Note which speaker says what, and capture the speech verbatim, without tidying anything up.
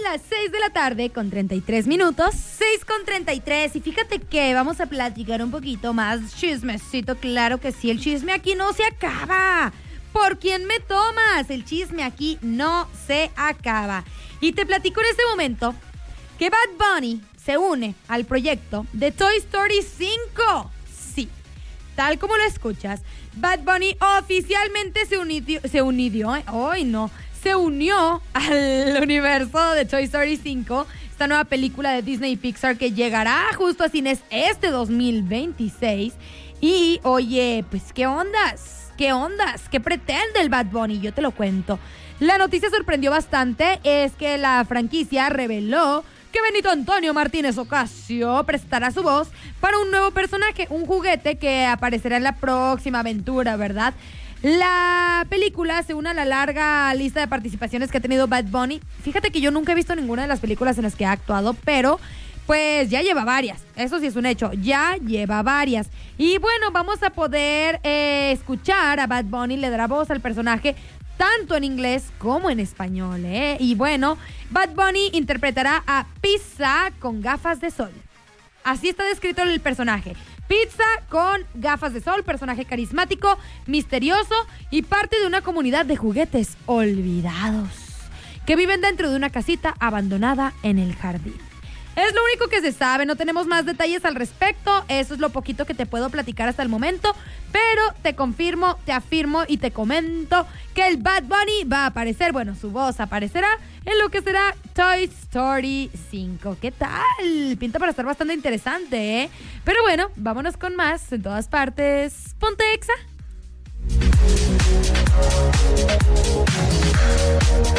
Speaker 1: las seis de la tarde con treinta y tres minutos, seis con treinta y tres, y fíjate que vamos a platicar un poquito más chismecito, claro que sí, el chisme aquí no se acaba. ¿Por quién me tomas? El chisme aquí no se acaba. Y te platico en este momento que Bad Bunny se une al proyecto de Toy Story cinco. Sí, tal como lo escuchas, Bad Bunny oficialmente se unió, se unió, ¿eh? Hoy no, se unió al universo de Toy Story cinco, esta nueva película de Disney y Pixar que llegará justo a cines este dos mil veintiséis. Y oye, pues qué ondas, qué ondas, qué pretende el Bad Bunny, yo te lo cuento. La noticia sorprendió bastante, es que la franquicia reveló que Benito Antonio Martínez Ocasio prestará su voz para un nuevo personaje, un juguete que aparecerá en la próxima aventura, ¿verdad? La película se une a la larga lista de participaciones que ha tenido Bad Bunny. Fíjate que yo nunca he visto ninguna de las películas en las que ha actuado, pero pues ya lleva varias. Eso sí es un hecho, ya lleva varias. Y bueno, vamos a poder eh, escuchar a Bad Bunny, le dará voz al personaje tanto en inglés como en español, ¿eh? Y bueno, Bad Bunny interpretará a Pizza con gafas de sol. Así está descrito el personaje. Pizza con gafas de sol, personaje carismático, misterioso y parte de una comunidad de juguetes olvidados que viven dentro de una casita abandonada en el jardín. Es lo único que se sabe, no tenemos más detalles al respecto, eso es lo poquito que te puedo platicar hasta el momento, pero te confirmo, te afirmo y te comento que el Bad Bunny va a aparecer, bueno, su voz aparecerá en lo que será Toy Story cinco. ¿Qué tal? Pinta para estar bastante interesante, ¿eh? Pero bueno, vámonos con más en todas partes. Ponte Exa.